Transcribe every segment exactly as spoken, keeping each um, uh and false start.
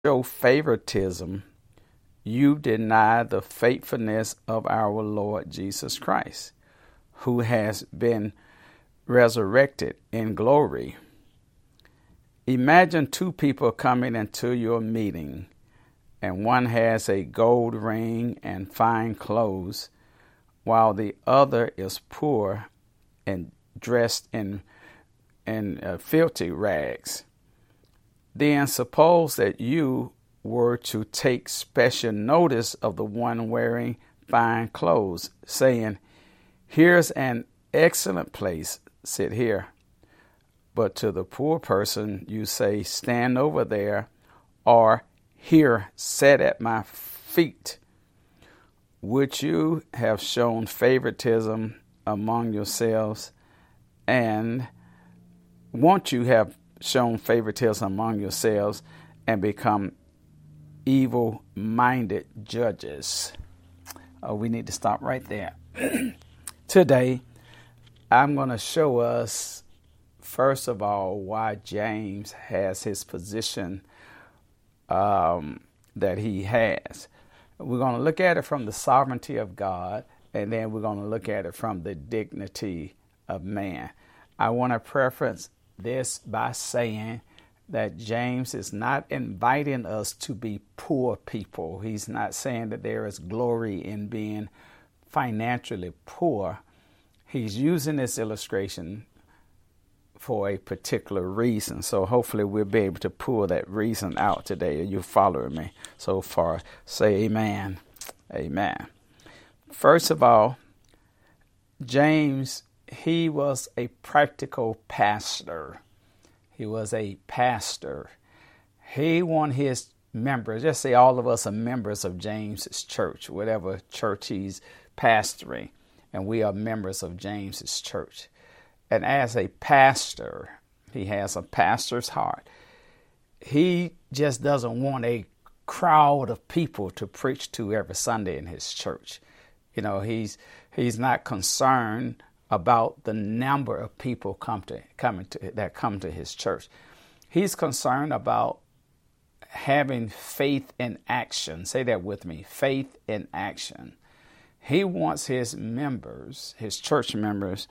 show favoritism, you deny the faithfulness of our Lord Jesus Christ, who has been resurrected in glory. Imagine two people coming into your meeting, and one has a gold ring and fine clothes, while the other is poor and dressed in, in uh, filthy rags. Then suppose that you were to take special notice of the one wearing fine clothes, saying, "Here's an excellent place, sit here." But to the poor person you say, "Stand over there," or "Here, sit at my feet." Would you have shown favoritism among yourselves, and won't you have shown favoritism among yourselves and become evil-minded judges? Oh, we need to stop right there. Today, I'm going to show us, first of all, why James has his position um, that he has. We're going to look at it from the sovereignty of God, and then we're going to look at it from the dignity of man. I want to preference this by saying that James is not inviting us to be poor people. He's not saying that there is glory in being financially poor. He's using this illustration for a particular reason. So hopefully we'll be able to pull that reason out today. Are you following me so far? Say amen. Amen. First of all, James, he was a practical pastor. He was a pastor. He wanted his members, just say all of us are members of James's church, whatever church he's pastoring, and we are members of James's church. And as a pastor, he has a pastor's heart. He just doesn't want a crowd of people to preach to every Sunday in his church. You know, he's he's not concerned about the number of people come to coming to that come to his church. He's concerned about having faith in action. Say that with me. Faith in action. He wants his members, his church members,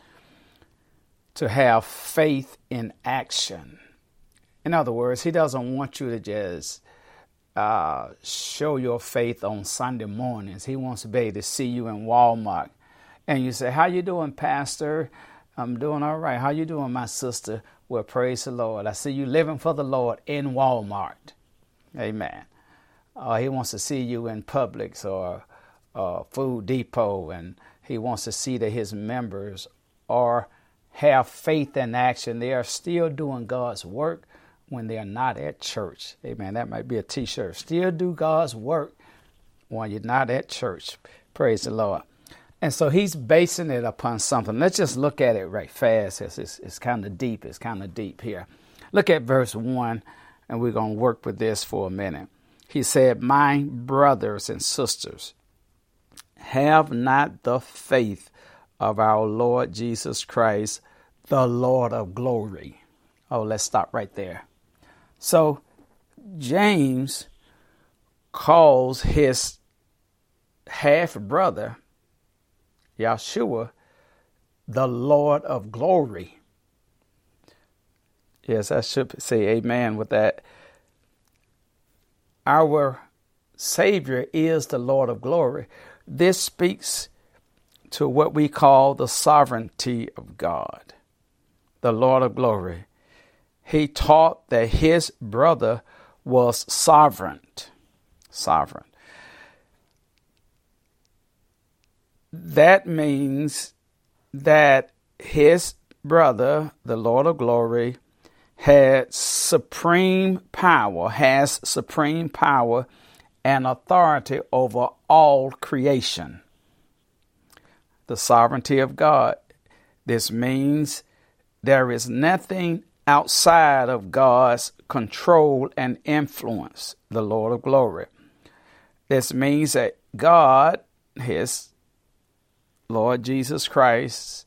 to have faith in action. In other words, he doesn't want you to just uh, show your faith on Sunday mornings. He wants to be able to see you in Walmart, and you say, "How you doing, Pastor?" "I'm doing all right." "How you doing, my sister?" "Well, praise the Lord. I see you living for the Lord in Walmart." Amen. Uh, he wants to see you in Publix or uh, Food Depot, and he wants to see that his members are have faith in action. They are still doing God's work when they are not at church. Amen. That might be a t-shirt. Still do God's work when you're not at church. Praise the Lord. And so he's basing it upon something. Let's just look at it right fast. It's, it's, it's kind of deep. It's kind of deep here. Look at verse one, and we're going to work with this for a minute. He said, "My brothers and sisters, have not the faith of our Lord Jesus Christ, the Lord of glory." Oh, let's stop right there. So James calls his half-brother, Yeshua, the Lord of glory. Yes, I should say amen with that. Our Savior is the Lord of glory. This speaks to what we call the sovereignty of God, the Lord of glory. He taught that his brother was sovereign. Sovereign. That means that his brother, the Lord of glory, had supreme power, has supreme power and authority over all creation. The sovereignty of God. This means there is nothing outside of God's control and influence, the Lord of glory. This means that God, his Lord Jesus Christ,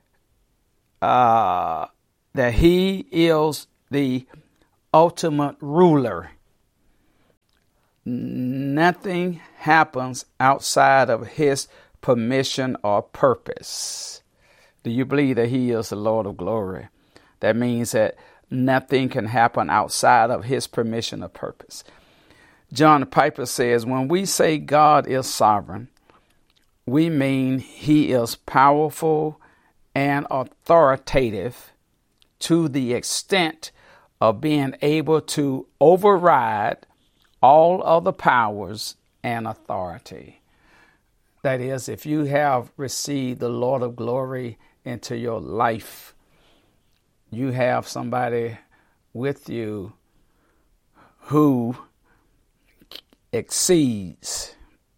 uh, that he is the ultimate ruler. nothing happens outside of his permission or purpose. Do you believe that he is the Lord of glory? That means that nothing can happen outside of his permission or purpose. John Piper says, when we say God is sovereign, we mean he is powerful and authoritative to the extent of being able to override all other powers and authority. That is, if you have received the Lord of glory into your life, you have somebody with you who exceeds,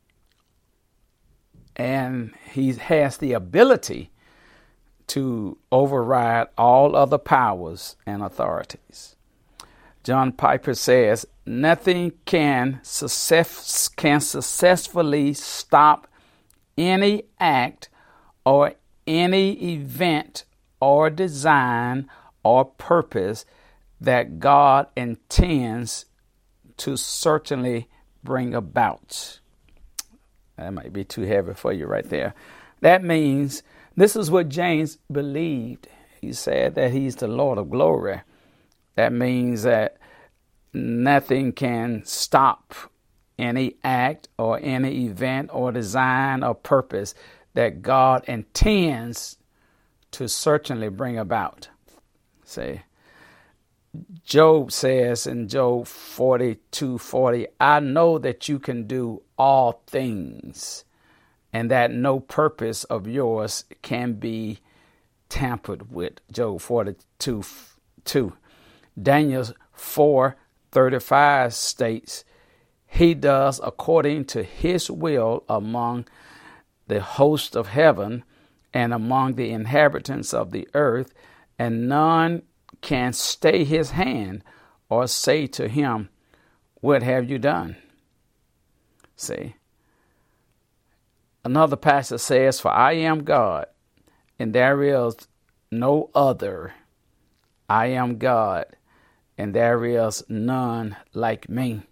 and he has the ability to override all other powers and authorities. John Piper says, nothing can success, can successfully stop any act or any event or design or purpose that God intends to certainly bring about. That might be too heavy for you right there. That means this is what James believed. He said that he's the Lord of glory. That means that nothing can stop any act or any event or design or purpose that God intends to certainly bring about. See, Job says in Job forty-two forty, I know that you can do all things, and that no purpose of yours can be tampered with. Job forty-two two. Daniel four thirty-five states, he does according to his will among the host of heaven and among the inhabitants of the earth, and none can stay his hand or say to him, what have you done? See, another passage says, for I am God, and there is no other. I am God, and there is none like me.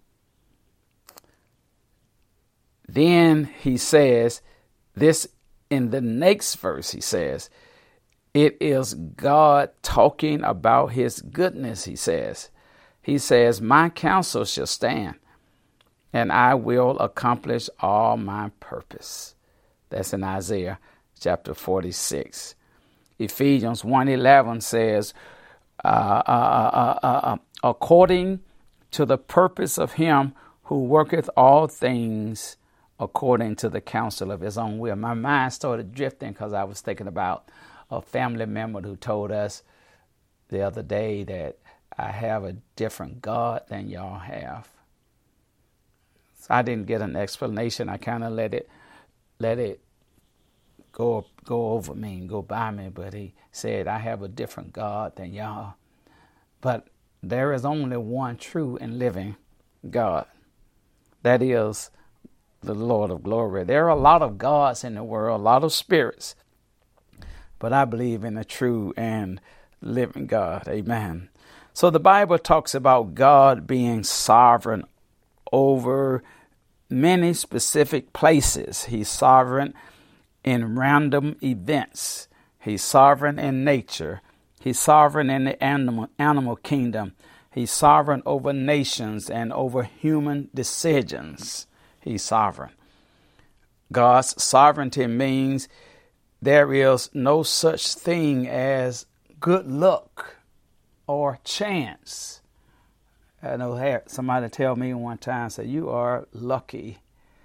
Then he says this in the next verse. He says, it is God talking about his goodness, he says. He says, my counsel shall stand, and I will accomplish all my purpose. That's in Isaiah chapter forty-six. Ephesians one eleven says, uh, uh, uh, uh, uh, according to the purpose of him who worketh all things according to the counsel of his own will. My mind started drifting because I was thinking about a family member who told us the other day that I have a different God than y'all have. So I didn't get an explanation. I kind of let it let it go go over me and go by me. But he said, I have a different God than y'all. But there is only one true and living God. That is the Lord of glory. There are a lot of gods in the world, a lot of spirits. But I believe in a true and living God. Amen. So the Bible talks about God being sovereign over many specific places. He's sovereign in random events. He's sovereign in nature. He's sovereign in the animal, animal kingdom. He's sovereign over nations and over human decisions. He's sovereign. God's sovereignty means there is no such thing as good luck or chance. I know somebody tell me one time, said, you are lucky.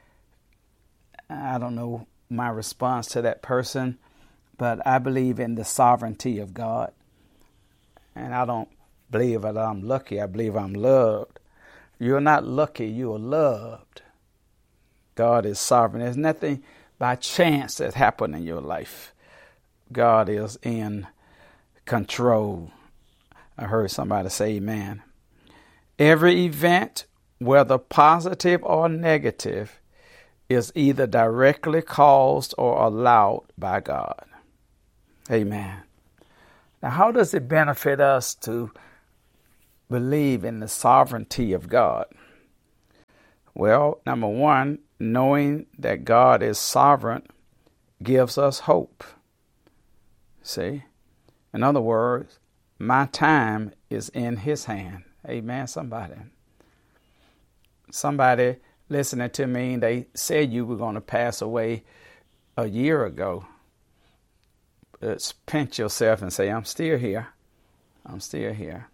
I don't know my response to that person, but I believe in the sovereignty of God. And I don't believe that I'm lucky. I believe I'm loved. You're not lucky. You are loved. God is sovereign. There's nothing by chance that happened in your life. God is in control. I heard somebody say amen. Every event, whether positive or negative, is either directly caused or allowed by God. Amen. Now, how does it benefit us to believe in the sovereignty of God? Well, number one, knowing that God is sovereign gives us hope. See? In other words, my time is in his hand. Amen, somebody. Somebody listening to me, they said you were going to pass away a year ago. Let's pinch yourself and say, I'm still here. I'm still here.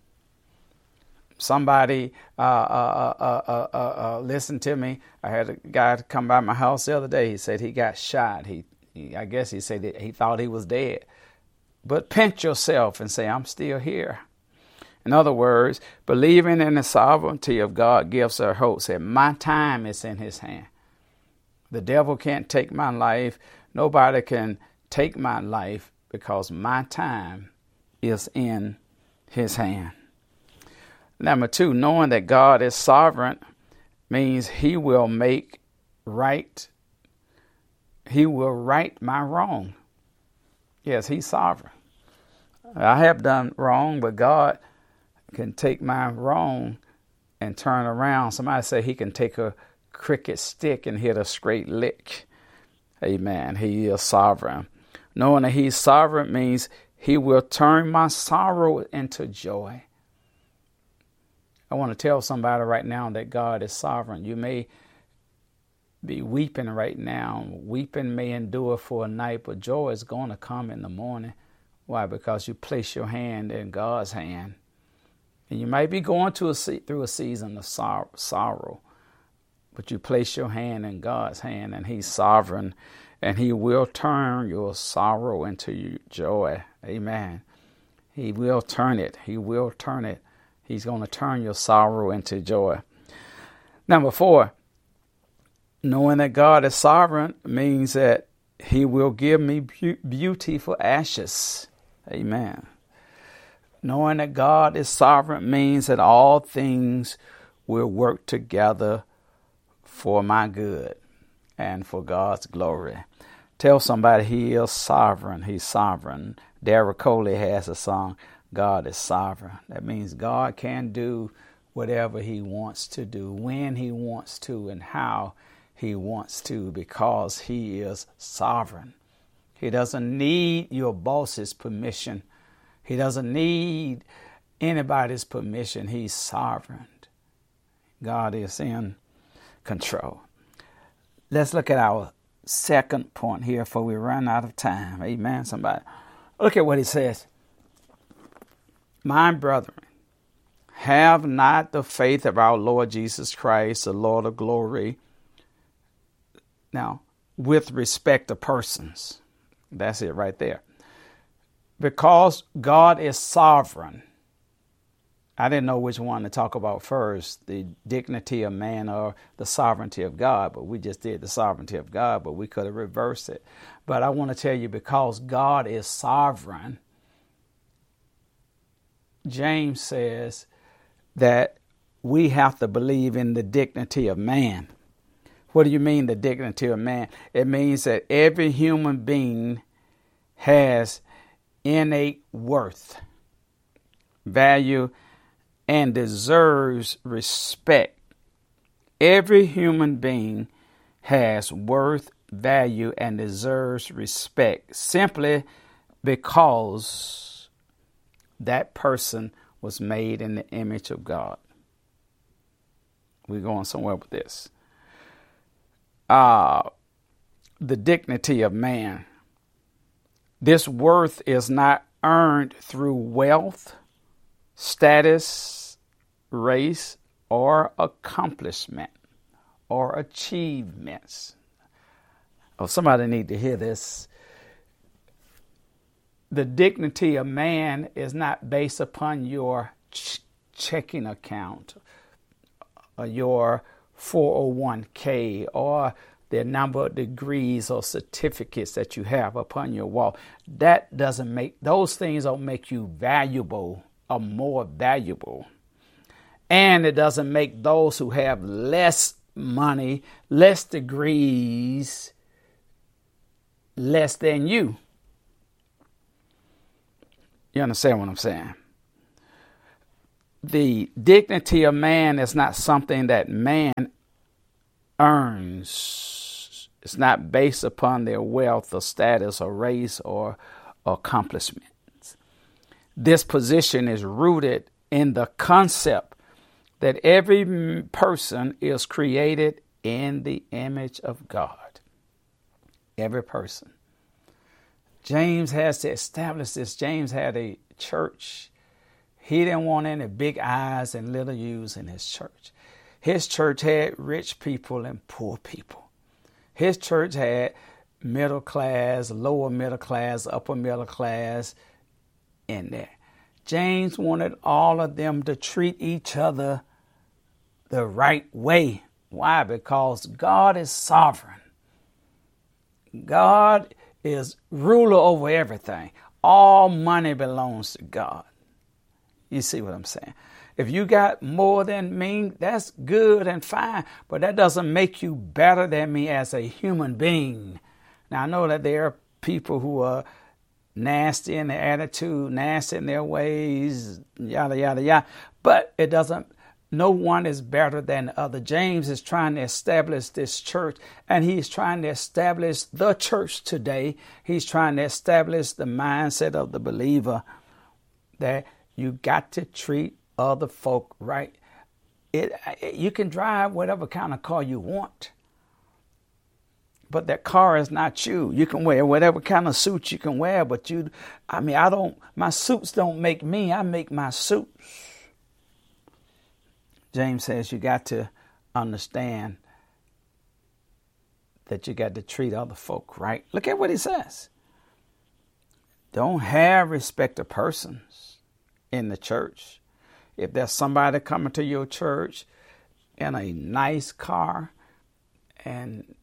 Somebody uh, uh, uh, uh, uh, uh, listen to me. I had a guy come by my house the other day. He said he got shot. He, he I guess he said that he thought he was dead. But pinch yourself and say, I'm still here. In other words, believing in the sovereignty of God gives us hope. Say, my time is in his hand. The devil can't take my life. Nobody can take my life because my time is in his hand. Number two, knowing that God is sovereign means he will make right. He will right my wrong. Yes, he's sovereign. I have done wrong, but God can take my wrong and turn around. Somebody say he can take a cricket stick and hit a straight lick. Amen. He is sovereign. Knowing that he's sovereign means he will turn my sorrow into joy. I want to tell somebody right now that God is sovereign. You may be weeping right now. Weeping may endure for a night, but joy is going to come in the morning. Why? Because you place your hand in God's hand. And you might be going to a se- through a season of sor- sorrow, but you place your hand in God's hand, and he's sovereign, and he will turn your sorrow into joy. Amen. He will turn it. He will turn it. He's going to turn your sorrow into joy. Number four, knowing that God is sovereign means that he will give me be- beauty for ashes. Amen. Knowing that God is sovereign means that all things will work together for my good and for God's glory. Tell somebody he is sovereign. He's sovereign. Darrell Coley has a song, God is sovereign. That means God can do whatever he wants to do, when he wants to, and how he wants to, because he is sovereign. He doesn't need your boss's permission. He doesn't need anybody's permission. He's sovereign. God is in control. Let's look at our second point here before we run out of time. Amen, somebody. Look at what he says. My brethren, have not the faith of our Lord Jesus Christ, the Lord of glory. Now, with respect to persons. That's it right there. Because God is sovereign. I didn't know which one to talk about first, the dignity of man or the sovereignty of God, but we just did the sovereignty of God, but we could have reversed it. But I want to tell you, because God is sovereign, James says that we have to believe in the dignity of man. What do you mean, the dignity of man? It means that every human being has innate worth, value, and deserves respect. Every human being has worth, value, and deserves respect simply because that person was made in the image of God. We're going somewhere with this. Uh, the dignity of man. This worth is not earned through wealth, status, race, or accomplishment, or achievements. Oh, somebody need to hear this. The dignity of man is not based upon your ch- checking account, or your four oh one k, or the number of degrees or certificates that you have upon your wall. That doesn't make, those things don't make you valuable or more valuable. And it doesn't make those who have less money, less degrees, less than you. You understand what I'm saying? The dignity of man is not something that man earns. It's not based upon their wealth or status or race or, or accomplishments. This position is rooted in the concept that every person is created in the image of God. Every person. James has to establish this. James had a church. He didn't want any big I's and little U's in his church. His church had rich people and poor people. His church had middle class, lower middle class, upper middle class in there. James wanted all of them to treat each other the right way. Why? Because God is sovereign. God is ruler over everything. All money belongs to God. You see what I'm saying? If you got more than me, that's good and fine, but that doesn't make you better than me as a human being. Now, I know that there are people who are nasty in their attitude, nasty in their ways, yada, yada, yada, but it doesn't, no one is better than the other. James is trying to establish this church, and he's trying to establish the church today. He's trying to establish the mindset of the believer that you got to treat other folk right. It, it you can drive whatever kind of car you want, but that car is not you. You can wear whatever kind of suit you can wear, but you, I mean, I don't, my suits don't make me, I make my suits. James says you got to understand that you got to treat other folk right. Look at what he says. Don't have respect of persons in the church. If there's somebody coming to your church in a nice car and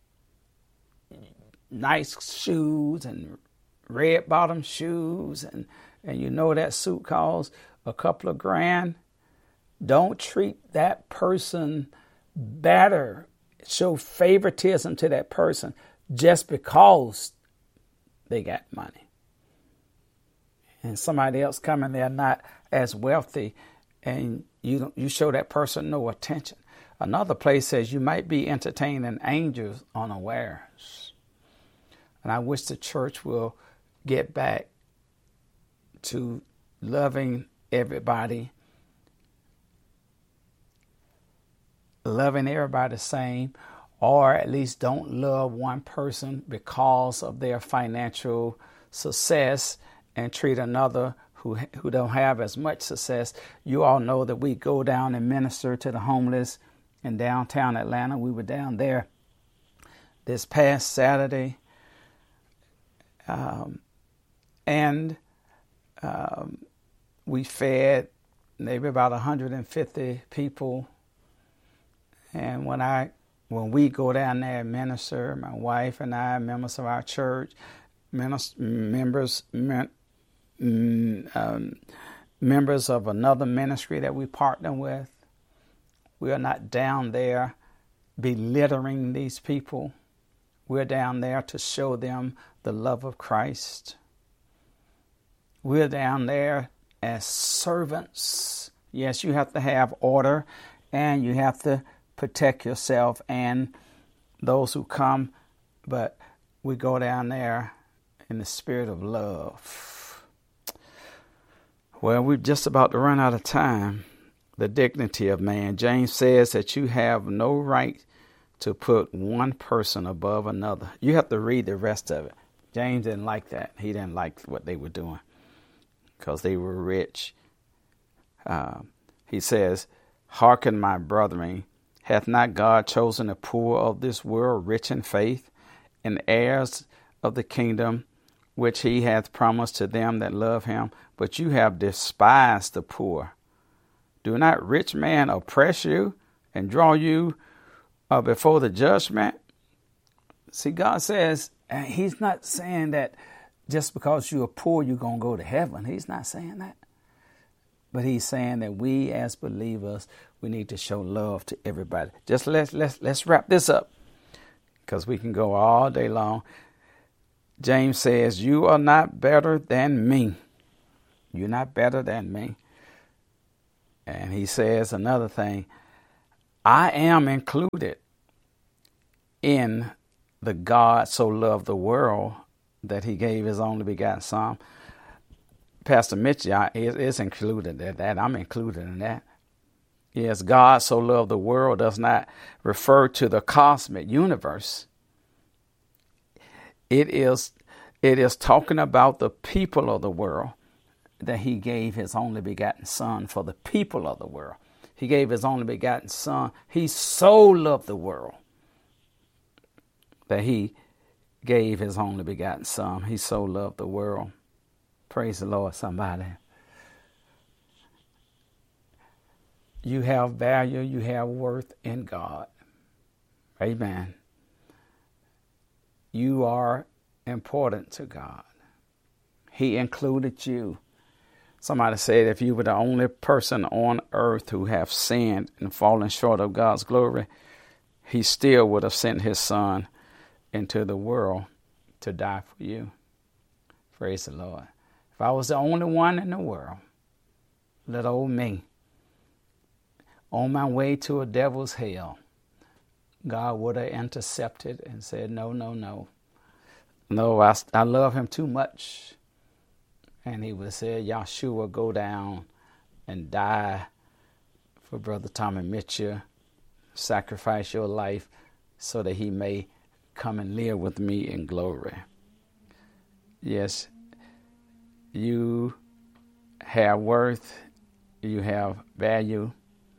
nice shoes and red bottom shoes, and, and you know that suit costs a couple of grand, don't treat that person better. Show favoritism to that person just because they got money. And somebody else coming there not as wealthy, and you don't, you show that person no attention. Another place says you might be entertaining angels unawares. And I wish the church will get back to loving everybody, loving everybody the same, or at least don't love one person because of their financial success and treat another who who don't have as much success. You all know that we go down and minister to the homeless in downtown Atlanta. We were down there this past Saturday, um, and um, we fed maybe about one hundred fifty people. And when I when we go down there and minister, my wife and I, members of our church, minister, members. Um, members of another ministry that we partner with. We are not down there belittling these people. We're down there to show them the love of Christ. We're down there as servants. Yes, you have to have order, and you have to protect yourself and those who come, but we go down there in the spirit of love. Well, we're just about to run out of time. The dignity of man. James says that you have no right to put one person above another. You have to read the rest of it. James didn't like that. He didn't like what they were doing because they were rich. Uh, he says, "Hearken, my brethren, hath not God chosen the poor of this world rich in faith, and heirs of the kingdom which he hath promised to them that love him? But you have despised the poor. Do not rich man oppress you and draw you uh, before the judgment?" See, God says, and he's not saying that just because you are poor, you're going to go to heaven. He's not saying that. But he's saying that we as believers, we need to show love to everybody. Just let's, let's, let's wrap this up because we can go all day long. James says, you are not better than me. You're not better than me. And he says another thing, I am included. in the God so loved the world that he gave his only begotten son. Pastor Mitch is included in that. I'm included in that. Yes, God so loved the world does not refer to the cosmic universe. It is, it is talking about the people of the world, that he gave his only begotten son for the people of the world. He gave his only begotten son. He so loved the world that he gave his only begotten son. He so loved the world. Praise the Lord, somebody. You have value, you have worth in God. Amen. You are important to God. He included you. Somebody said if you were the only person on earth who have sinned and fallen short of God's glory, he still would have sent his son into the world to die for you. Praise the Lord. If I was the only one in the world, little old me, on my way to a devil's hell, God would have intercepted and said, no, no, no. No, I, I love him too much. And he would have said, Yahshua, go down and die for Brother Tommy Mitchell. Sacrifice your life so that he may come and live with me in glory. Yes, you have worth. You have value.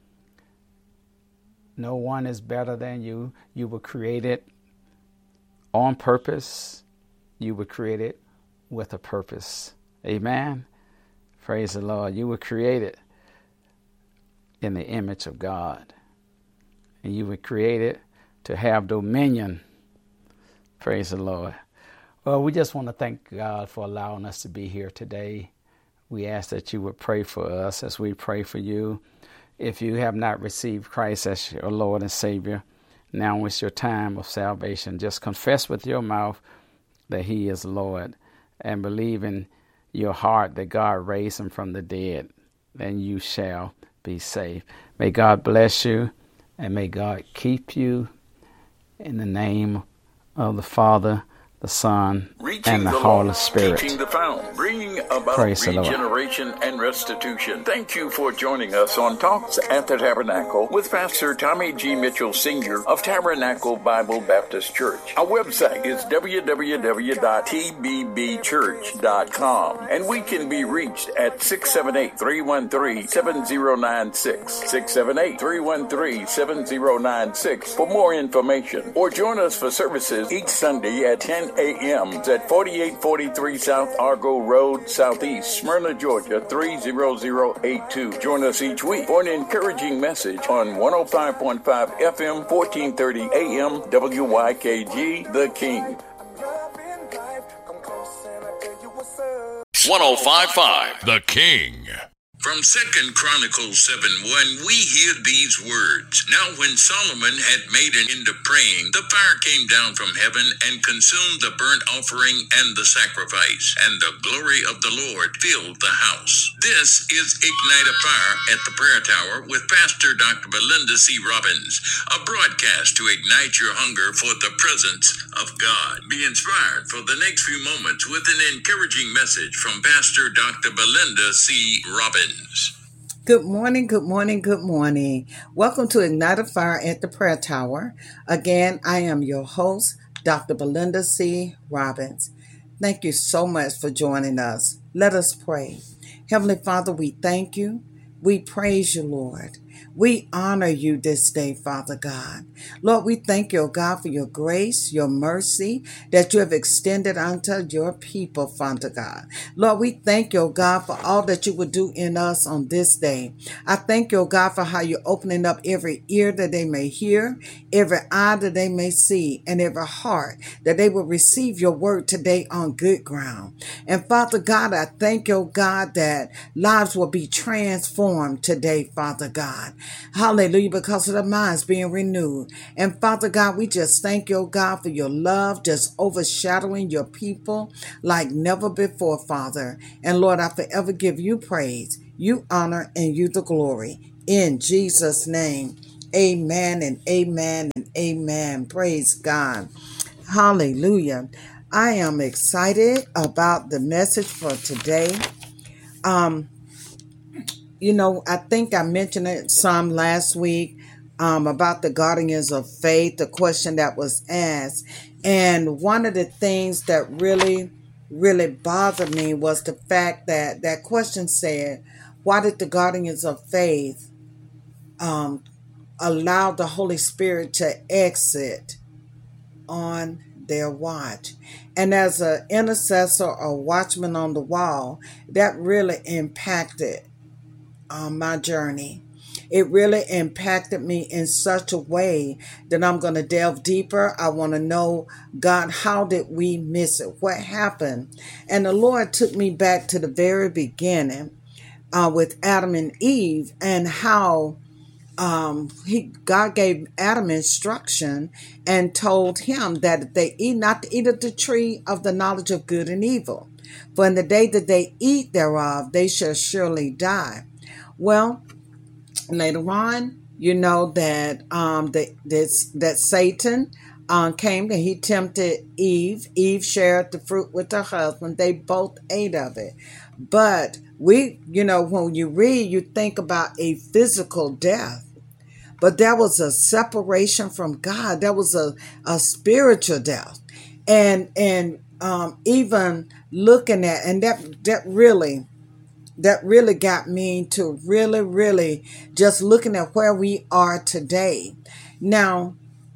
No one is better than you. You were created on purpose. You were created with a purpose. Amen. Praise the Lord. You were created in the image of God. And you were created to have dominion. Praise the Lord. Well, we just want to thank God for allowing us to be here today. We ask that you would pray for us as we pray for you. If you have not received Christ as your Lord and Savior, now is your time of salvation. Just confess with your mouth that he is Lord and believe in your heart that God raised him from the dead, then you shall be saved. May God bless you and may God keep you in the name of the Father, the Son, Reaching and the, the Holy Lord, Spirit. Teaching the found, bringing about Praise regeneration and restitution. Thank you for joining us on Talks at the Tabernacle with Pastor Tommy G. Mitchell Senior of Tabernacle Bible Baptist Church. Our website is w w w dot t b b church dot com, and we can be reached at six seven eight, three one three, seven zero nine six, six seven eight, three one three, seven zero nine six for more information, or join us for services each Sunday at ten a.m. at forty-eight forty-three South Argo Road, Southeast, Smyrna, Georgia, three zero zero eight two. Join us each week for an encouraging message on one oh five point five F M, fourteen thirty A M, W Y K G, The King. one oh five point five The King. From Second Chronicles seven one, we hear these words. Now when Solomon had made an end of praying, the fire came down from heaven and consumed the burnt offering and the sacrifice, and the glory of the Lord filled the house. This is Ignite a Fire at the Prayer Tower with Pastor Doctor Belinda C. Robbins, a broadcast to ignite your hunger for the presence of God. Be inspired for the next few moments with an encouraging message from Pastor Doctor Belinda C. Robbins. Good morning, good morning, good morning. Welcome to Ignite a Fire at the Prayer Tower. Again, I am your host, Doctor Belinda C. Robbins. Thank you so much for joining us. Let us pray. Heavenly Father, we thank you. We praise you, Lord. We honor you this day, Father God. Lord, we thank you, oh God, for your grace, your mercy that you have extended unto your people, Father God. Lord, we thank you, oh God, for all that you would do in us on this day. I thank you, oh God, for how you're opening up every ear that they may hear, every eye that they may see, and every heart that they will receive your word today on good ground. And Father God, I thank you, oh God, that lives will be transformed today, Father God. Hallelujah, because of the minds being renewed. And Father God, we just thank you, oh God, for your love just overshadowing your people like never before, Father. And Lord, I forever give you praise, you honor, and you the glory. In Jesus' name, amen and amen and Amen. Praise God. Hallelujah. I am excited about the message for today. Um, you know, I think I mentioned it some last week um, about the guardians of faith, the question that was asked. And one of the things that really, really bothered me was the fact that that question said, why did the guardians of faith um, allow the Holy Spirit to exit on their watch? And as an intercessor or watchman on the wall, that really impacted um, my journey. It really impacted me in such a way that I'm going to delve deeper. I want to know, God, how did we miss it? What happened? And the Lord took me back to the very beginning uh, with Adam and Eve, and how Um, he God gave Adam instruction and told him that if they eat not to eat of the tree of the knowledge of good and evil, for in the day that they eat thereof, they shall surely die. Well, later on, you know that um that this, that Satan um came and he tempted Eve. Eve shared the fruit with her husband. They both ate of it. But we, you know, when you read, you think about a physical death. But that was a separation from God. That was a, a spiritual death. And and um, even looking at, and that that really, that really got me to really, really just looking at where we are today. Now,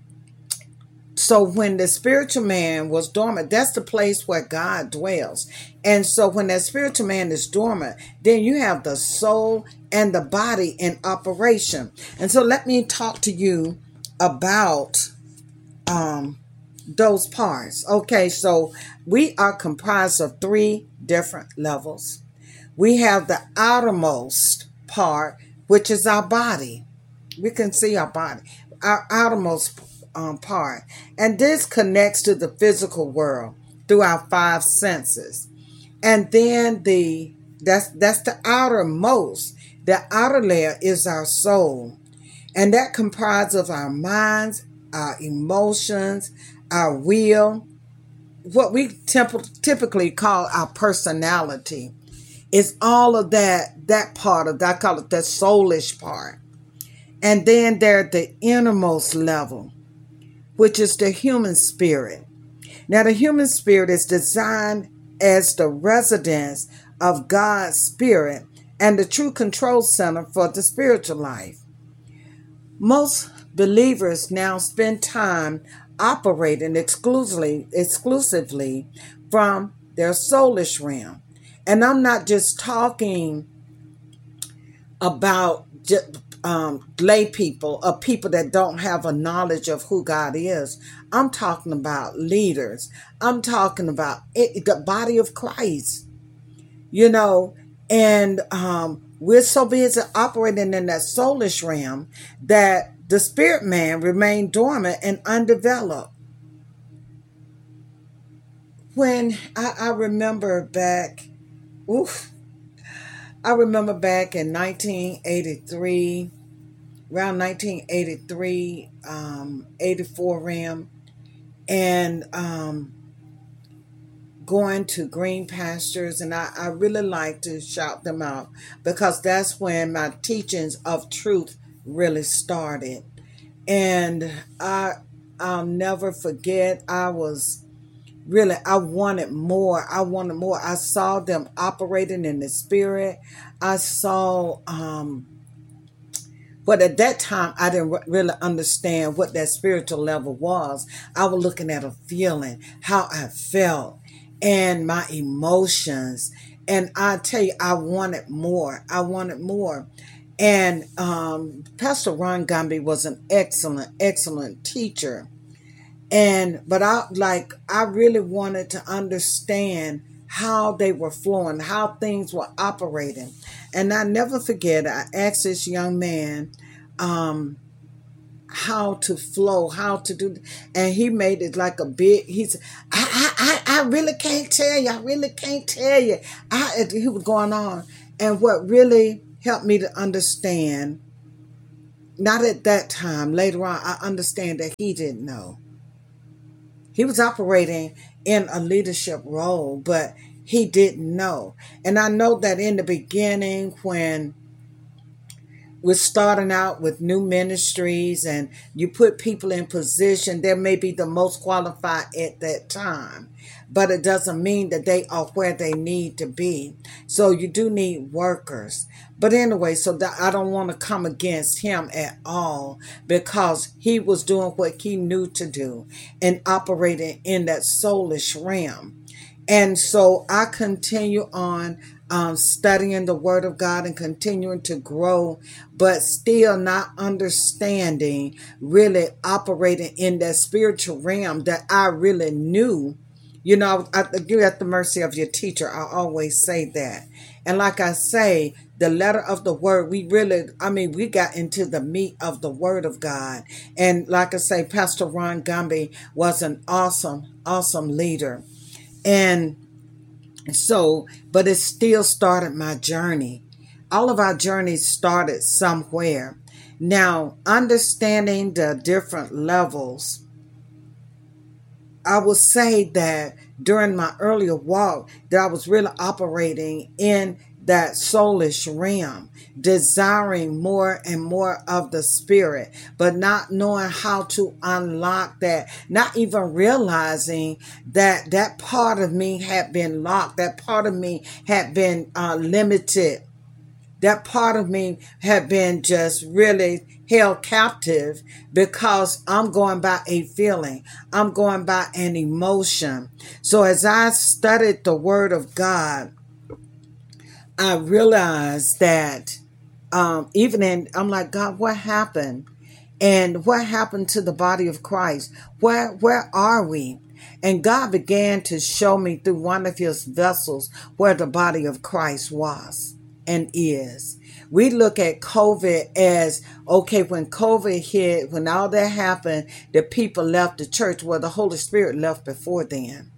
so when the spiritual man was dormant, that's the place where God dwells. And so when that spiritual man is dormant, then you have the soul and the body in operation. And so let me talk to you about um, those parts. Okay, so we are comprised of three different levels. We have the outermost part, which is our body. We can see our body, our outermost Um, part, and this connects to the physical world through our five senses. And then the that's that's the outermost. The outer layer is our soul, and that comprises of our minds, our emotions, our will, what we temp- typically call our personality. It's all of that that part of that, I call it the soulish part. And then there's the innermost level, which is the human spirit. Now, the human spirit is designed as the residence of God's spirit and the true control center for the spiritual life. Most believers now spend time operating exclusively, exclusively from their soulish realm. And I'm not just talking about just, Um, lay people or people that don't have a knowledge of who God is. I'm talking about leaders. I'm talking about it, the body of Christ, you know, and um, we're so busy operating in that soulish realm that the spirit man remained dormant and undeveloped. When I, I remember back, oof, I remember back in nineteen eighty-three, around nineteen eighty-three, um, eighty-four ram, and um, going to green pastures. And I, I really like to shout them out because that's when my teachings of truth really started. And I, I'll never forget, I was really, I wanted more. I wanted more. I saw them operating in the spirit. I saw... Um, But at that time, I didn't really understand what that spiritual level was. I was looking at a feeling, how I felt, and my emotions. And I tell you, I wanted more. I wanted more. And um, Pastor Ron Gumby was an excellent, excellent teacher. And but I like I really wanted to understand how they were flowing, how things were operating. And I never forget, I asked this young man um, how to flow, how to do, and he made it like a big, he said, I, I, I, I really can't tell you, I really can't tell you. I, he was going on. And what really helped me to understand not at that time. Later on, I understand that he didn't know. He was operating in a leadership role, but he didn't know. And I know that in the beginning, when we're starting out with new ministries and you put people in position, they may be the most qualified at that time, but it doesn't mean that they are where they need to be. So you do need workers. But anyway, so that I don't want to come against him at all, because he was doing what he knew to do and operating in that soulish realm. And so I continue on um, studying the Word of God and continuing to grow, but still not understanding, really operating in that spiritual realm that I really knew. You know, I, you're at the mercy of your teacher. I always say that. And like I say, the letter of the word, we really, I mean, we got into the meat of the Word of God. And like I say, Pastor Ron Gumby was an awesome, awesome leader. And so, but it still started my journey. All of our journeys started somewhere. Now, understanding the different levels, I will say that during my earlier walk, that I was really operating in that soulish realm, desiring more and more of the Spirit, but not knowing how to unlock that, not even realizing that that part of me had been locked, that part of me had been uh, limited, that part of me had been just really held captive, because I'm going by a feeling, I'm going by an emotion. So as I studied the Word of God, I realized that um, even in, I'm like, God, what happened? And what happened to the body of Christ? Where, where are we? And God began to show me through one of his vessels where the body of Christ was and is. We look at COVID as, okay, when COVID hit, when all that happened, the people left the church. Well, the Holy Spirit left before then.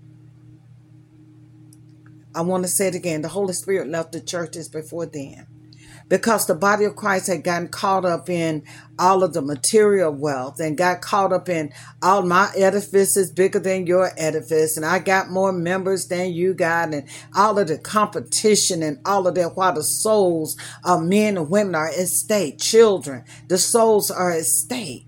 I want to say it again. The Holy Spirit left the churches before then, because the body of Christ had gotten caught up in all of the material wealth and got caught up in all my edifice is bigger than your edifice, and I got more members than you got, and all of the competition and all of that, while the souls of men and women are at stake, children, the souls are at stake.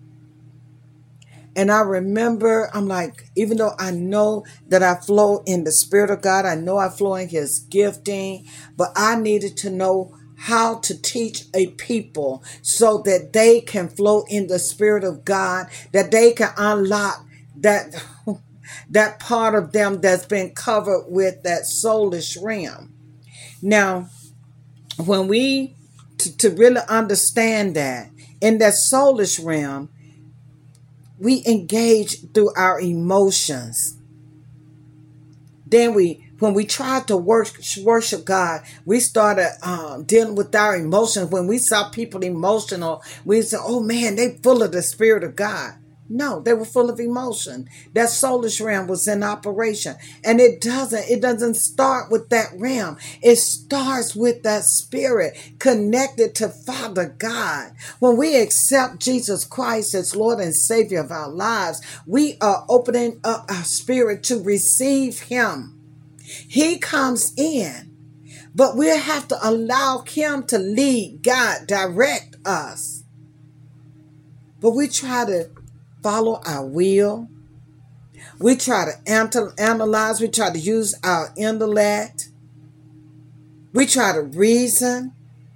And I remember, I'm like, even though I know that I flow in the Spirit of God, I know I flow in his gifting, but I needed to know how to teach a people so that they can flow in the Spirit of God, that they can unlock that, that part of them that's been covered with that soulish realm. Now, when we, to, to really understand that, in that soulish realm, we engage through our emotions. Then we, when we tried to worship, worship God, we started um, dealing with our emotions. When we saw people emotional, we said, oh man, they full of the Spirit of God. No, they were full of emotion. That soulish realm was in operation. And it doesn't, it doesn't start with that realm. It starts with that spirit connected to Father God. When we accept Jesus Christ as Lord and Savior of our lives, we are opening up our spirit to receive him. He comes in, but we have to allow him to lead, guide, direct us. But we try to follow our will. We try to analyze. We try to use our intellect. We try to reason.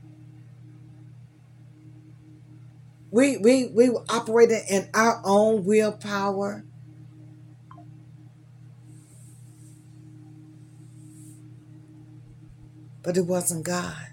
We we we were operating in our own willpower. But it wasn't God.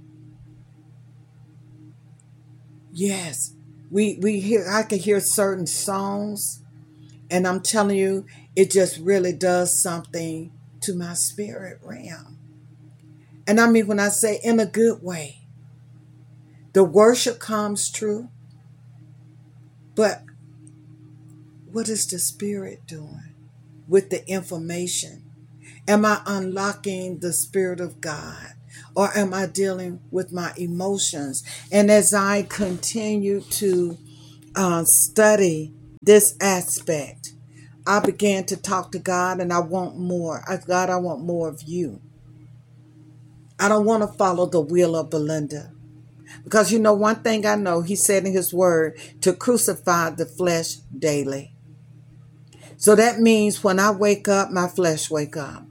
Yes. We we hear, I can hear certain songs, and I'm telling you, it just really does something to my spirit realm. And I mean, when I say in a good way, the worship comes true, but what is the Spirit doing with the information? Am I unlocking the Spirit of God? or am I dealing with my emotions? And as I continue to uh, study this aspect, I began to talk to God, and I want more. I, God, I want more of you. I don't want to follow the will of Belinda. Because you know, one thing I know, he said in his word to crucify the flesh daily. So that means when I wake up, my flesh wake up.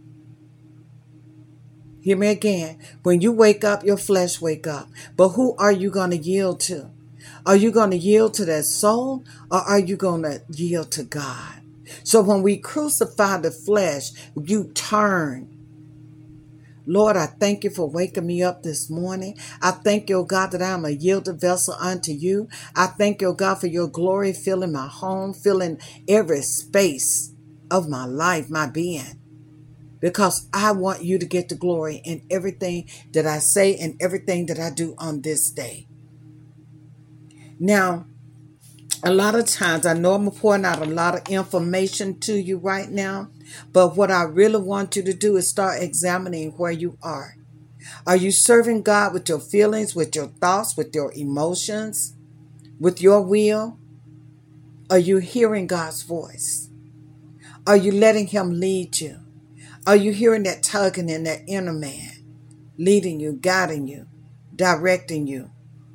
Hear me again. When you wake up, your flesh wake up. But who are you going to yield to? Are you going to yield to that soul, or are you going to yield to God? So when we crucify the flesh, you turn. Lord, I thank you for waking me up this morning. I thank you, oh God, that I am a yielded vessel unto you. I thank you, oh God, for your glory filling my home, filling every space of my life, my being. Because I want you to get the glory in everything that I say and everything that I do on this day. Now, a lot of times, I know I'm pouring out a lot of information to you right now, but what I really want you to do is start examining where you are. Are you serving God with your feelings, with your thoughts, with your emotions, with your will? Are you hearing God's voice? Are you letting him lead you? Are you hearing that tugging in that inner man, leading you, guiding you, directing you?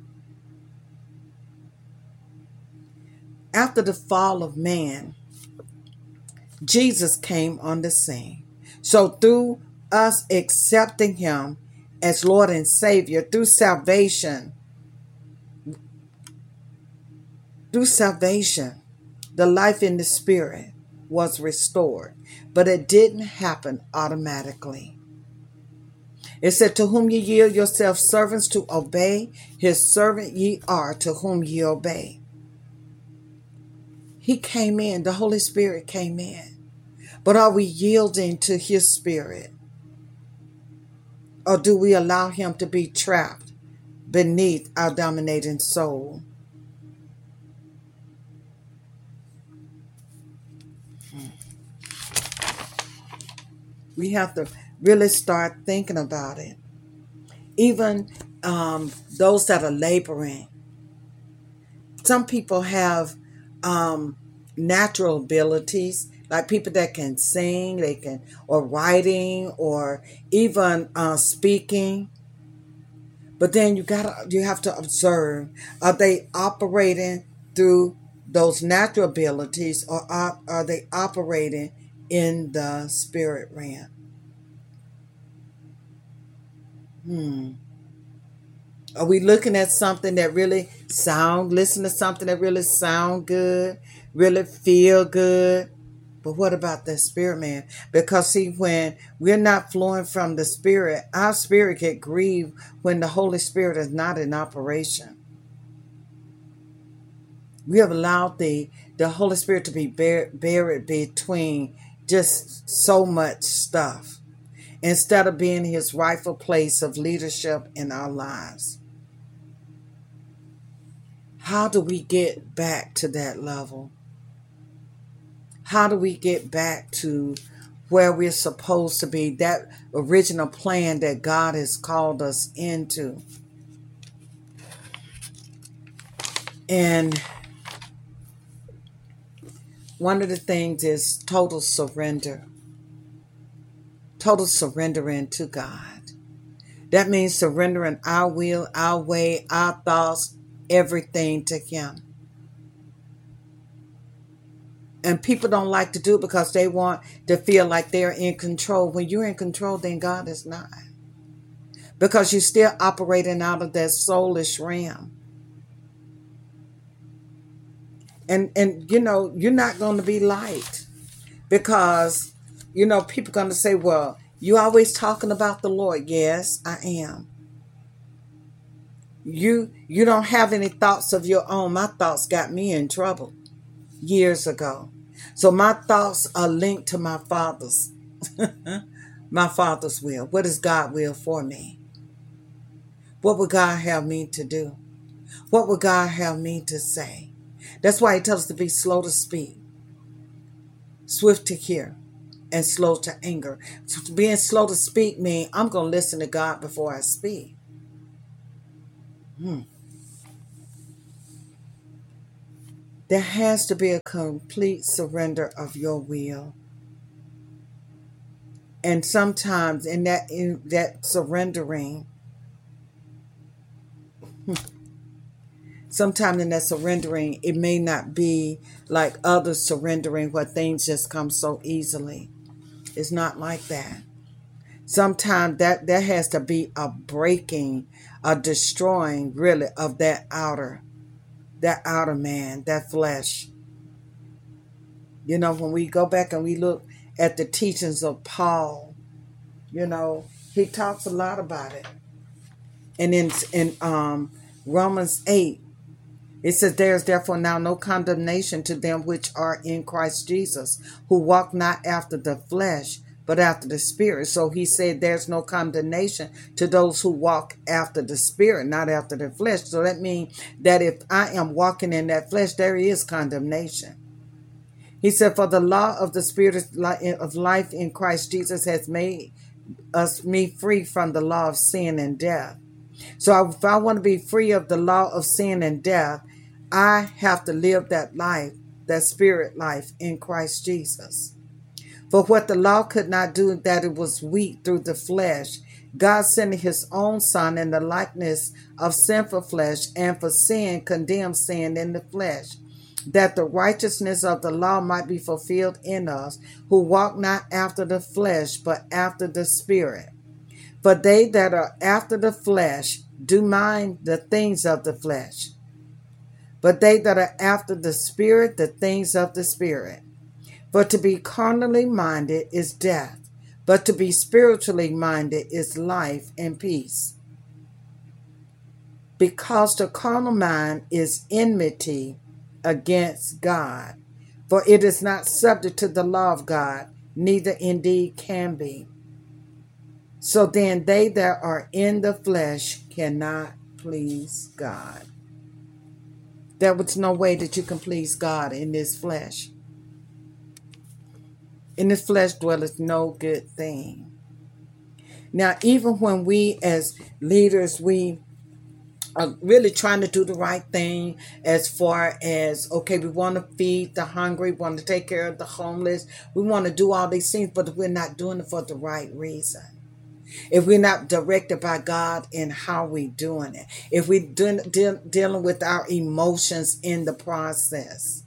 After the fall of man, Jesus came on the scene. So through us accepting him as Lord and Savior, through salvation, through salvation, the life in the Spirit was restored. But it didn't happen automatically. It said, to whom ye yield yourselves servants to obey, his servant ye are to whom ye obey. He came in, the Holy Spirit came in. But are we yielding to his Spirit? Or do we allow him to be trapped beneath our dominating soul? We have to really start thinking about it. Even um, those that are laboring. Some people have um, natural abilities, like people that can sing, they can, or writing, or even uh, speaking. But then you gotta, you have to observe: are they operating through those natural abilities, or are, are they operating in the spirit realm? Hmm. Are we looking at something that really sound, listen to something that really sound good, really feel good? But what about the spirit man? Because see, when we're not flowing from the Spirit, our spirit get grieved when the Holy Spirit is not in operation. We have allowed the, the Holy Spirit to be bur- buried between just so much stuff, instead of being his rightful place of leadership in our lives. How do we get back to that level? How do we get back to where we're supposed to be, that original plan that God has called us into? And one of the things is total surrender. Total surrendering to God. That means surrendering our will, our way, our thoughts, everything to him. And people don't like to do it because they want to feel like they're in control. When you're in control, then God is not. Because you're still operating out of that soulish realm. And, and you know, you're not going to be liked. Because, you know, people are going to say, well, you always talking about the Lord. Yes, I am. You, you don't have any thoughts of your own. My thoughts got me in trouble years ago. So my thoughts are linked to my Father's, my Father's will. What is God's will for me? What would God have me to do? What would God have me to say? That's why he tells us to be slow to speak, swift to hear, and slow to anger. So being slow to speak means I'm going to listen to God before I speak. Hmm. There has to be a complete surrender of your will. And sometimes in that in that surrendering, sometimes in that surrendering, it may not be like others surrendering where things just come so easily. It's not like that. Sometimes that there has to be a breaking, a destroying really of that outer, that outer man, that flesh. You know, when we go back and we look at the teachings of Paul, you know, he talks a lot about it. And in in um, Romans eight, it says, there is therefore now no condemnation to them which are in Christ Jesus, who walk not after the flesh, but after the Spirit. So he said there's no condemnation to those who walk after the Spirit, not after the flesh. So that means that if I am walking in that flesh, there is condemnation. He said, for the law of the Spirit of life in Christ Jesus has made us me free from the law of sin and death. So if I want to be free of the law of sin and death, I have to live that life, that spirit life in Christ Jesus. For what the law could not do, that it was weak through the flesh, God sending his own Son in the likeness of sinful flesh, and for sin condemned sin in the flesh, that the righteousness of the law might be fulfilled in us, who walk not after the flesh, but after the Spirit. For they that are after the flesh do mind the things of the flesh, but they that are after the Spirit, the things of the Spirit. For to be carnally minded is death, but to be spiritually minded is life and peace. Because the carnal mind is enmity against God, for it is not subject to the law of God, neither indeed can be. So then they that are in the flesh cannot please God. There was no way that you can please God in this flesh. In this flesh dwelleth no good thing. Now, even when we as leaders, we are really trying to do the right thing as far as, okay, we want to feed the hungry, we want to take care of the homeless, we want to do all these things, but we're not doing it for the right reason. If we're not directed by God in how we're doing it, if we're doing, de- dealing with our emotions in the process,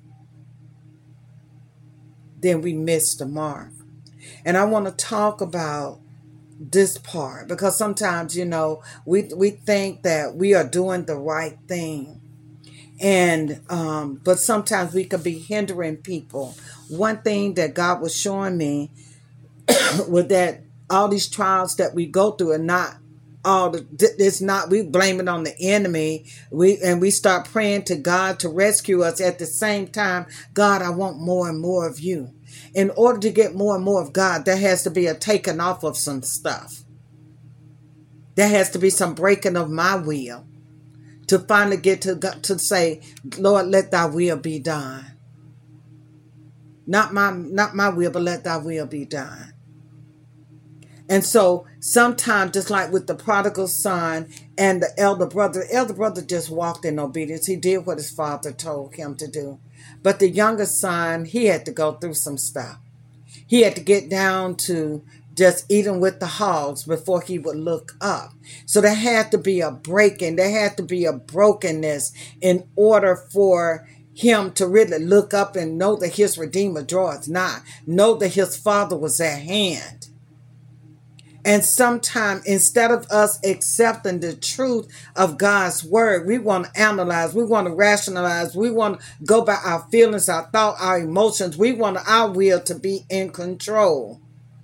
then we miss the mark. And I want to talk about this part because sometimes, you know, we we think that we are doing the right thing. And um, but sometimes we could be hindering people. One thing that God was showing me was that all these trials that we go through are not all the, it's not, we blame it on the enemy. We and we start praying to God to rescue us. At the same time, God, I want more and more of you. In order to get more and more of God, there has to be a taking off of some stuff. There has to be some breaking of my will to finally get to to say, Lord, let thy will be done. Not my not my will, but let thy will be done. And so sometimes, just like with the prodigal son and the elder brother, the elder brother just walked in obedience. He did what his father told him to do. But the younger son, he had to go through some stuff. He had to get down to just eating with the hogs before he would look up. So there had to be a breaking. There had to be a brokenness in order for him to really look up and know that his Redeemer draweth nigh. Know that his father was at hand. And sometimes, instead of us accepting the truth of God's word, we want to analyze, we want to rationalize, we want to go by our feelings, our thoughts, our emotions. We want our will to be in control.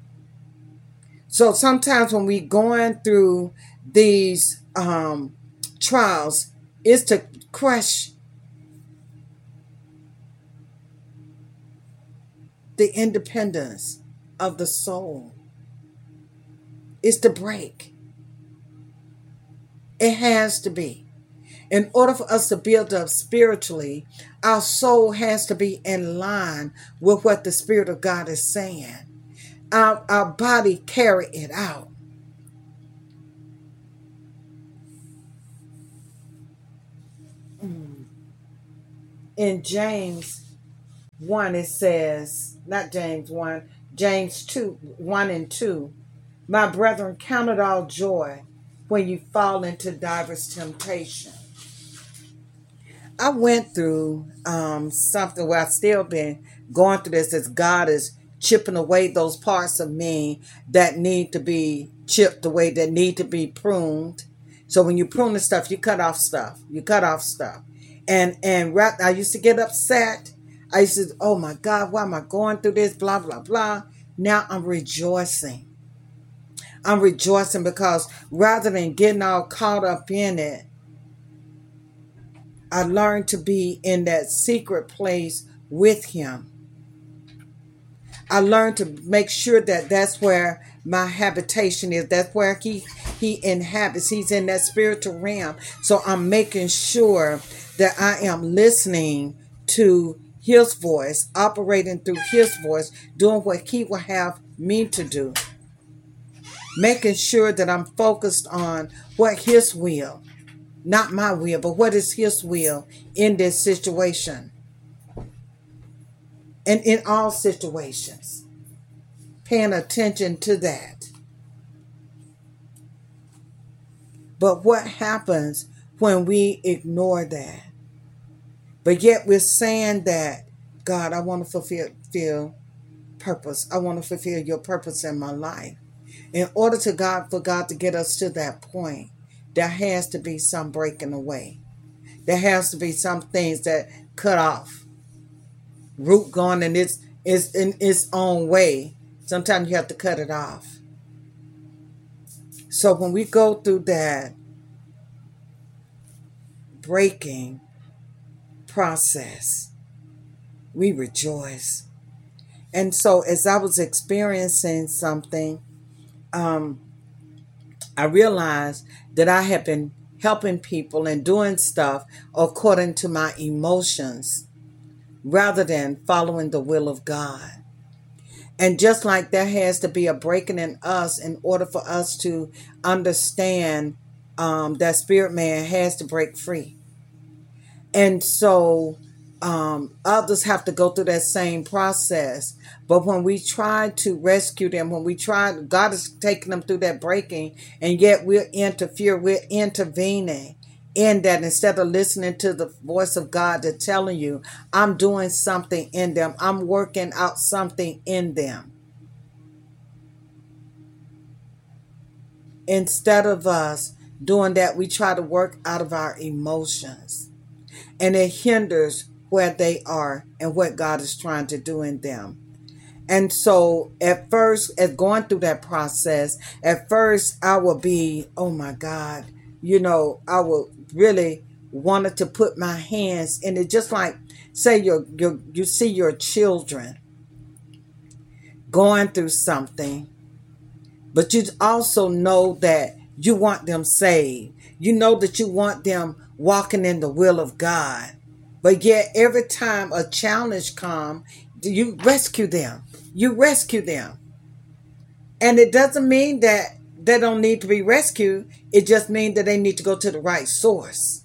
So sometimes when we're going through these um, trials, it's to crush the independence of the soul. It's to break. It has to be. In order for us to build up spiritually, our soul has to be in line with what the Spirit of God is saying. our, our body carry it out. In James one, it says, not James one, James two, one and two, my brethren, count it all joy when you fall into diverse temptation. I went through um, something where I've still been going through this as God is chipping away those parts of me that need to be chipped away, that need to be pruned. So when you prune the stuff, you cut off stuff. You cut off stuff. And and right, I used to get upset. I used to, oh my God, why am I going through this? Blah, blah, blah. Now I'm rejoicing. I'm rejoicing because rather than getting all caught up in it, I learned to be in that secret place with him. I learned to make sure that that's where my habitation is. That's where he, he inhabits. He's in that spiritual realm. So I'm making sure that I am listening to his voice, operating through his voice, doing what he will have me to do. Making sure that I'm focused on what his will, not my will, but what is his will in this situation. And in all situations, paying attention to that. But what happens when we ignore that? But yet we're saying that, God, I want to fulfill, fulfill purpose. I want to fulfill your purpose in my life. In order to God, for God to get us to that point, there has to be some breaking away. There has to be some things that cut off. Root gone in its, its, in its own way. Sometimes you have to cut it off. So when we go through that breaking process, we rejoice. And so as I was experiencing something, um, I realized that I had been helping people and doing stuff according to my emotions rather than following the will of God. And just like there has to be a breaking in us in order for us to understand um, that spirit man has to break free. And so um, others have to go through that same process. But when we try to rescue them, when we try, God is taking them through that breaking, and yet we're interfere, we're intervening in that instead of listening to the voice of God that's telling you, I'm doing something in them. I'm working out something in them. Instead of us doing that, we try to work out of our emotions. And it hinders where they are and what God is trying to do in them. And so at first, as going through that process, at first I would be, oh my God, you know, I would really wanted to put my hands in it. Just like, say, your, your, you see your children going through something, but you also know that you want them saved. You know that you want them walking in the will of God. But yet every time a challenge comes, you rescue them. You rescue them. And it doesn't mean that they don't need to be rescued. It just means that they need to go to the right source.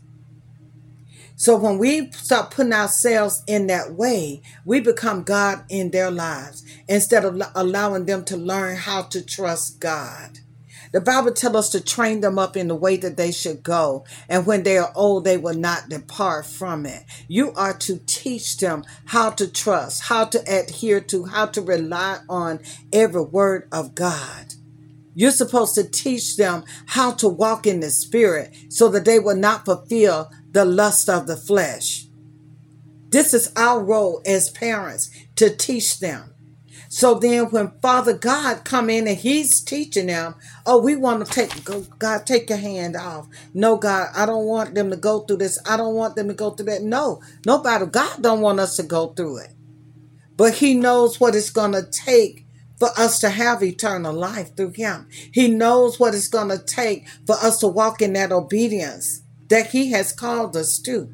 So when we start putting ourselves in that way, we become God in their lives instead of allowing them to learn how to trust God. The Bible tells us to train them up in the way that they should go. And when they are old, they will not depart from it. You are to teach them how to trust, how to adhere to, how to rely on every word of God. You're supposed to teach them how to walk in the Spirit so that they will not fulfill the lust of the flesh. This is our role as parents, to teach them. So then when Father God come in and he's teaching them, oh, we want to take, go, God, take your hand off. No, God, I don't want them to go through this. I don't want them to go through that. No, nobody, God don't want us to go through it. But he knows what it's going to take for us to have eternal life through him. He knows what it's going to take for us to walk in that obedience that he has called us to.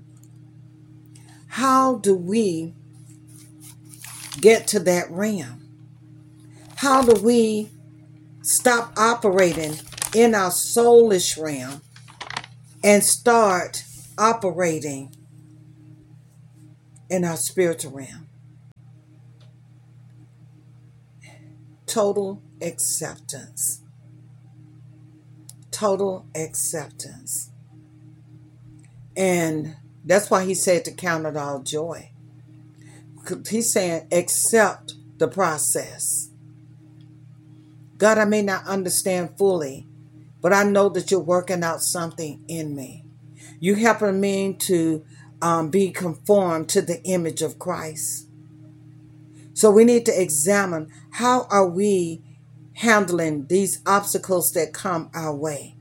How do we get to that realm? How do we stop operating in our soulish realm and start operating in our spiritual realm? Total acceptance. Total acceptance. And that's why he said to count it all joy. He's saying accept the process. God, I may not understand fully, but I know that you're working out something in me. You helping me to um, be conformed to the image of Christ. So we need to examine, how are we handling these obstacles that come our way?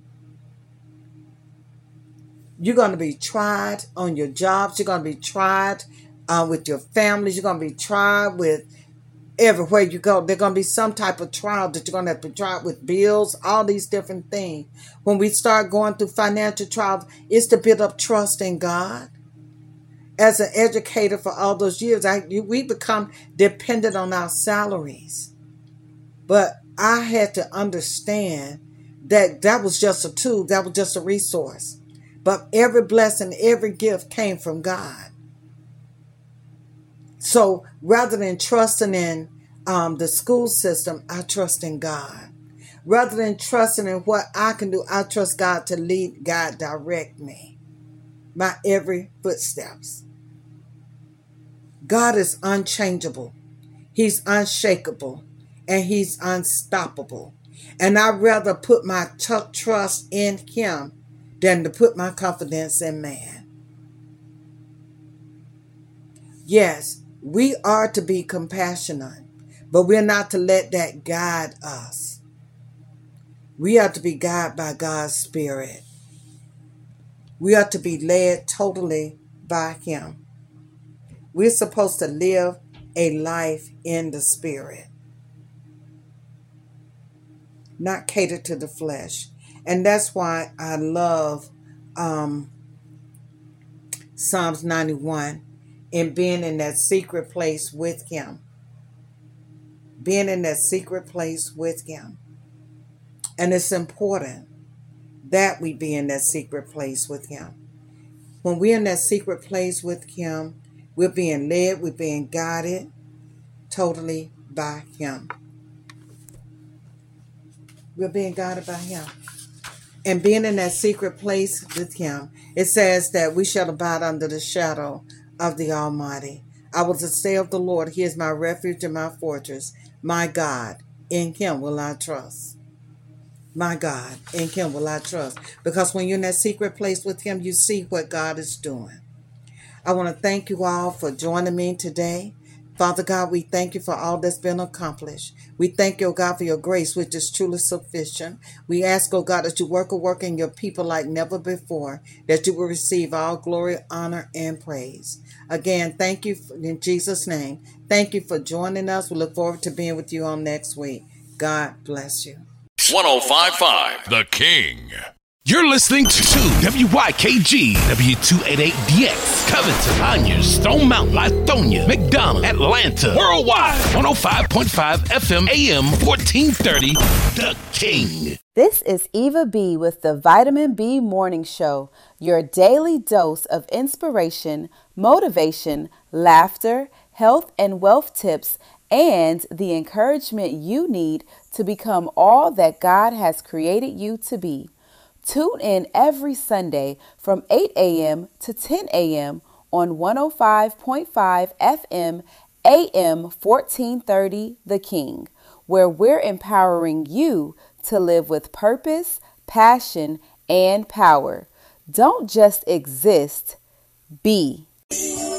You're going to be tried on your jobs. You're going to be tried uh, with your families. You're going to be tried with everywhere you go. There's going to be some type of trial that you're going to have to try with bills, all these different things. When we start going through financial trials, it's to build up trust in God. As an educator for all those years, I, we become dependent on our salaries. But I had to understand that that was just a tool. That was just a resource. But every blessing, every gift came from God. So rather than trusting in um, the school system, I trust in God. Rather than trusting in what I can do, I trust God to lead, God, direct me. My every footsteps. God is unchangeable. He's unshakable. And he's unstoppable. And I'd rather put my t- trust in him than to put my confidence in man. Yes, we are to be compassionate, but we're not to let that guide us. We are to be guided by God's Spirit. We are to be led totally by him. We're supposed to live a life in the Spirit, not cater to the flesh. And that's why I love um, Psalms ninety-one and being in that secret place with him. Being in that secret place with him. And it's important that we be in that secret place with him. When we're in that secret place with him, we're being led, we're being guided totally by him. We're being guided by him. And being in that secret place with him, it says that we shall abide under the shadow of the Almighty. I will say of the Lord, he is my refuge and my fortress, my God. In him will I trust. My God, in him will I trust. Because when you're in that secret place with him, you see what God is doing. I want to thank you all for joining me today. Father God, we thank you for all that's been accomplished. We thank you, oh God, for your grace, which is truly sufficient. We ask, oh God, that you work a work in your people like never before, that you will receive all glory, honor, and praise. Again, thank you in Jesus' name. Thank you for joining us. We look forward to being with you on next week. God bless you. one oh five point five The King. You're listening to W Y K G, W two eighty-eight D X, Covington, Conyers, Stone Mountain, Lithonia, McDonough, Atlanta, worldwide, one oh five point five F M, A M, fourteen thirty, The King. This is Eva B with the Vitamin B Morning Show, your daily dose of inspiration, motivation, laughter, health and wealth tips, and the encouragement you need to become all that God has created you to be. Tune in every Sunday from eight a.m. to ten a.m. on one oh five point five F M, A M, fourteen thirty The King, where we're empowering you to live with purpose, passion, and power. Don't just exist, be.